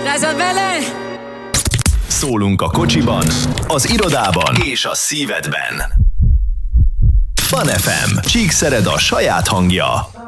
Rázad vele! Szólunk a kocsiban, az irodában és a szívedben. Fun FM. Csíkszered a saját hangja.